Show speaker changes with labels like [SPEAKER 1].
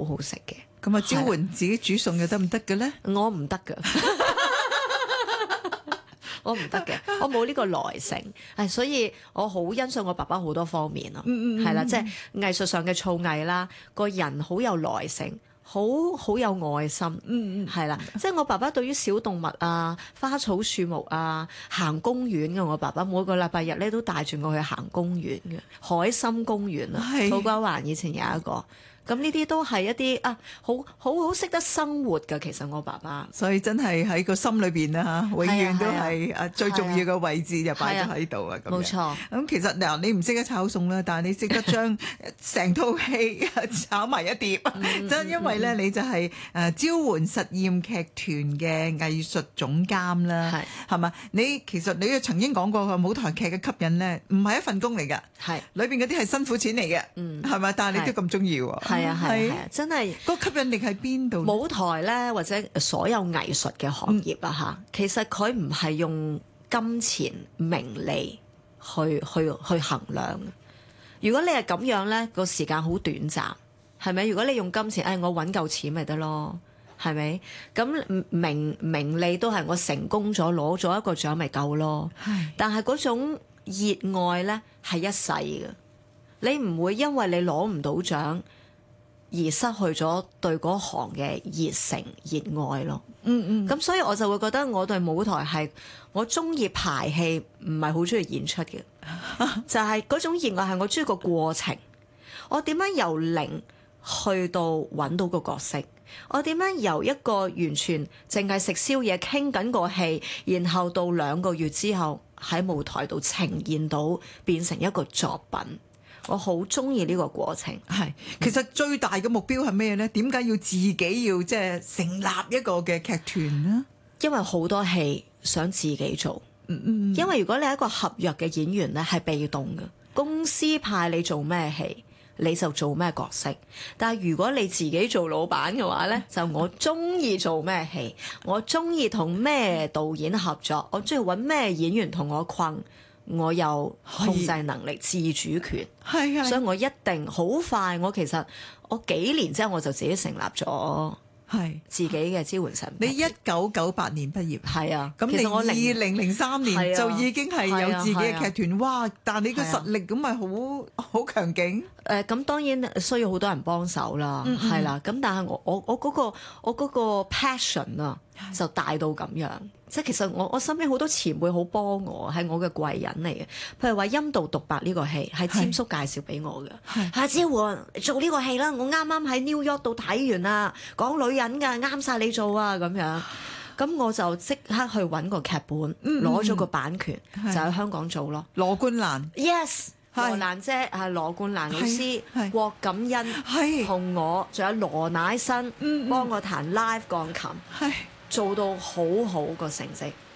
[SPEAKER 1] 好食嘅。
[SPEAKER 2] 咁啊，招喚自己煮餸又得唔得嘅咧？
[SPEAKER 1] 我唔得㗎。我唔得嘅，我冇呢個耐性，所以我好欣賞我爸爸好多方面咯，係啦，即係藝術上嘅造詣啦，個人好有耐性，好有愛心，係啦，即係我爸爸對於小動物啊、花草樹木啊、行公園嘅，我爸爸每個禮拜日咧都帶住我去行公園嘅，海心公園啊，土瓜灣以前有一個。咁呢啲都係一啲好識得生活㗎，其實我爸爸，
[SPEAKER 2] 所以真係喺個心裏邊啦嚇，永遠都係最重要嘅位置就擺咗喺度啊！咁
[SPEAKER 1] 冇錯。
[SPEAKER 2] 咁其實嗱，你唔識得炒餸啦，但係你識得將成套戲炒埋一碟，真因為咧你就係招喚實驗劇團嘅藝術總監啦，係嘛？你其實你曾經講過個舞台劇嘅吸引咧，唔係一份工嚟㗎，係裏邊嗰啲係辛苦錢嚟嘅，係咪？但係你都咁中意喎。係啊，真係個吸引力喺邊度？舞台咧，或者所有藝術嘅行業啊，嚇，其實佢唔係用金錢名利去衡量。如果你係咁樣咧，個時間好短暫，係咪？如果你用金錢，我揾夠錢咪得咯，係咪？咁名利都係我成功咗攞咗一個獎咪夠咯。但係嗰種熱愛咧係一世嘅，你唔會因為你攞唔到獎而失去咗對嗰行嘅熱誠熱愛咯。咁所以我就會覺得我對舞台係我中意排戲，唔係好中意演出嘅。就係嗰種熱愛係我中意個過程，我點樣由零去到揾到個角色，我點樣由一個完全淨係食宵夜傾緊個戲，然後到2個月之後喺舞台度呈現到變成一個作品。我好中意呢個過程。係，其實最大嘅目標係咩呢？點解要自己要即係成立一個嘅劇團呢？因為好多戲想自己做。因為如果你係一個合約嘅演員咧，係被動嘅，公司派你做咩戲你就做咩角色。但係如果你自己做老闆嘅話咧，就我中意做咩戲，我中意同咩導演合作，我中意揾咩演員同我困。我有控制能力、自主權，所以我一定好快。我其實我幾年之後我就自己成立咗自己嘅招喚神。你1998年畢業，係啊，咁你我2003年就已經係有自己嘅劇團。哇！但你嘅實力咁咪好強勁。咁當然需要好多人幫手啦，係啦。咁但係我嗰個 passion 啊，就大到咁樣。即係其實我身邊好多前輩好幫我，係我嘅貴人嚟嘅。譬如話《陰道獨白》呢個戲係詹叔介紹俾我嘅，係招喚做呢個戲啦。我啱啱喺 New York 度睇完啦，講女人㗎，啱晒你做啊咁樣。咁我就即刻去揾個劇本，攞咗個版權，就喺香港做咯。羅冠蘭 ，yes， 羅蘭姐係羅冠蘭老師，郭錦欣同我，仲有羅乃新幫我彈 live 鋼琴。做到好好個成績，